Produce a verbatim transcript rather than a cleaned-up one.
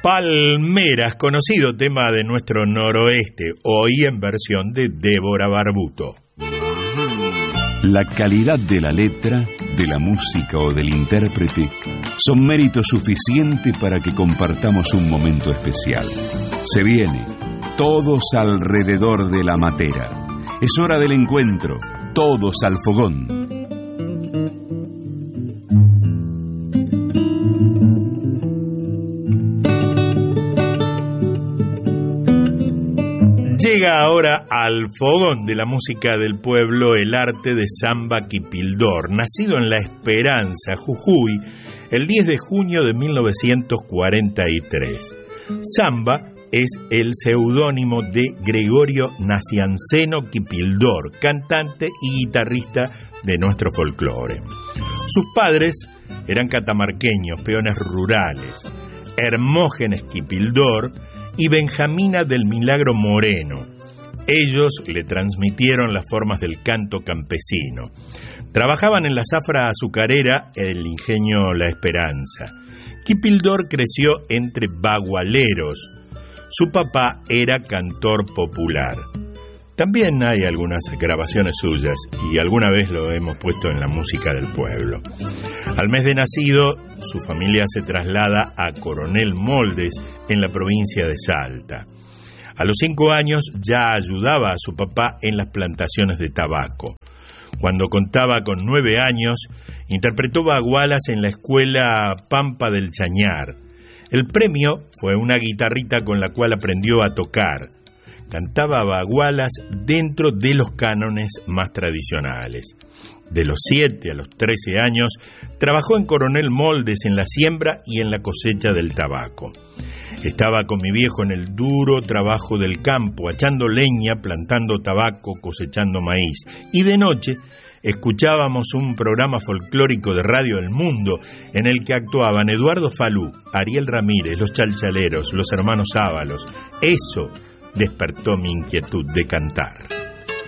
Palmeras, conocido tema de nuestro noroeste, hoy en versión de Débora Barbuto. La calidad de la letra, de la música o del intérprete son mérito suficiente para que compartamos un momento especial. Se viene, todos alrededor de la matera. Es hora del encuentro, todos al fogón. Llega ahora al fogón de la música del pueblo el arte de Samba Kipildor, nacido en La Esperanza, Jujuy, el diez de junio de mil novecientos cuarenta y tres. Samba es el seudónimo de Gregorio Nacianceno Kipildor, cantante y guitarrista de nuestro folclore. Sus padres eran catamarqueños, peones rurales, Hermógenes Kipildor y Benjamina del Milagro Moreno. Ellos le transmitieron las formas del canto campesino. Trabajaban en la zafra azucarera el ingenio La Esperanza. Kipildor creció entre bagualeros. Su papá era cantor popular. También hay algunas grabaciones suyas y alguna vez lo hemos puesto en la música del pueblo. Al mes de nacido, su familia se traslada a Coronel Moldes, en la provincia de Salta. A los cinco años ya ayudaba a su papá en las plantaciones de tabaco. Cuando contaba con nueve años, interpretó bagualas en la escuela Pampa del Chañar. El premio fue una guitarrita con la cual aprendió a tocar. Cantaba bagualas dentro de los cánones más tradicionales. De los siete a los trece años, trabajó en Coronel Moldes en la siembra y en la cosecha del tabaco. Estaba con mi viejo en el duro trabajo del campo, echando leña, plantando tabaco, cosechando maíz. Y de noche escuchábamos un programa folclórico de Radio El Mundo en el que actuaban Eduardo Falú, Ariel Ramírez, los Chalchaleros, los hermanos Ábalos. Eso despertó mi inquietud de cantar.